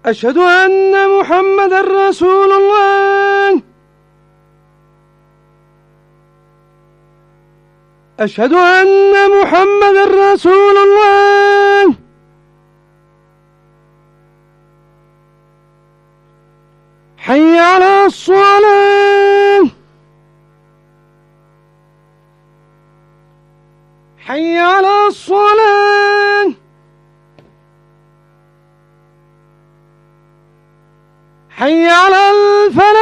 أشهد أن محمدًا رسول الله. أشهد أن محمدًا رسول الله. حي على الصلاة. حي على الصلاة. حي على الفلاح.